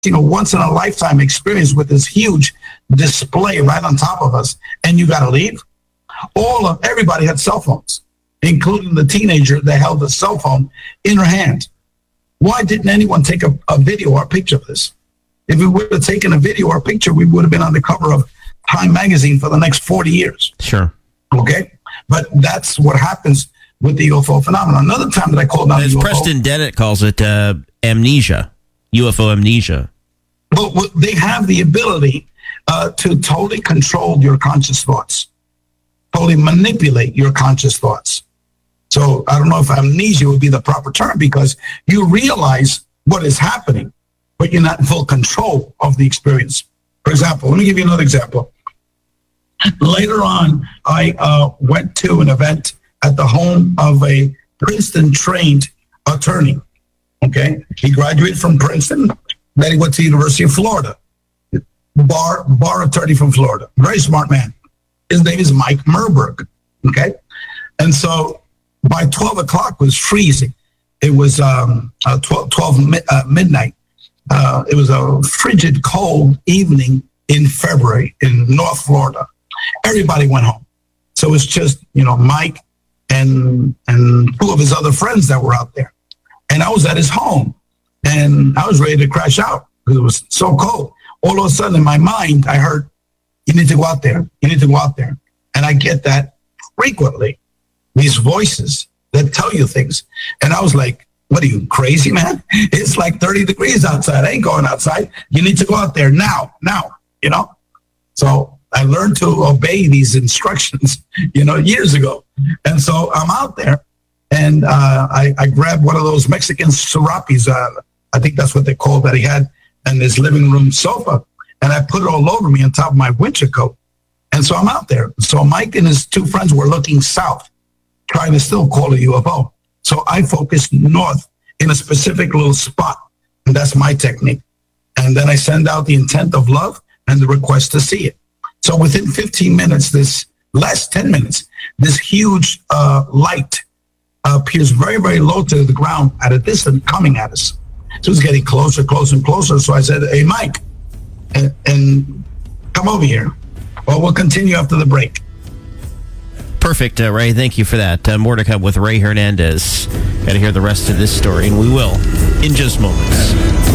once in a lifetime experience with this huge display right on top of us, and you got to leave. Everybody had cell phones, including the teenager that held a cell phone in her hand. Why didn't anyone take a video or a picture of this? If we would have taken a video or a picture, we would have been on the cover of Time magazine for the next 40 years. Sure. Okay? But that's what happens with the UFO phenomenon. Another time that I called on as UFO, Preston Dennett calls it amnesia, UFO amnesia. Well, they have the ability to totally control your conscious thoughts, totally manipulate your conscious thoughts. So I don't know if amnesia would be the proper term, because you realize what is happening, but you're not in full control of the experience. For example, let me give you another example. Later on, I went to an event at the home of a Princeton-trained attorney. Okay, he graduated from Princeton, then he went to the University of Florida, bar attorney from Florida, very smart man. His name is Mike Merberg. Okay, and so by 12 o'clock it was freezing. It was 12 midnight. It was a frigid, cold evening in February in North Florida. Everybody went home. So it's just, Mike and two of his other friends that were out there. And I was at his home, and I was ready to crash out because it was so cold. All of a sudden in my mind, I heard, you need to go out there. You need to go out there. And I get that frequently, these voices that tell you things. And I was like, what are you, crazy, man? It's like 30 degrees outside. I ain't going outside. You need to go out there now, So I learned to obey these instructions, years ago. And so I'm out there, and I grabbed one of those Mexican serapes. I think that's what they call that he had in his living room sofa. And I put it all over me on top of my winter coat. And so I'm out there. So Mike and his two friends were looking south, trying to still call a UFO. So I focused north in a specific little spot. And that's my technique. And then I send out the intent of love and the request to see it. So within 15 minutes, this last 10 minutes, this huge light appears very, very low to the ground at a distance coming at us. So it's getting closer, closer, and closer. So I said, hey, Mike, and come over here. Well, we'll continue after the break. Perfect, Ray. Thank you for that. More to come with Ray Hernandez. Got to hear the rest of this story, and we will in just moments.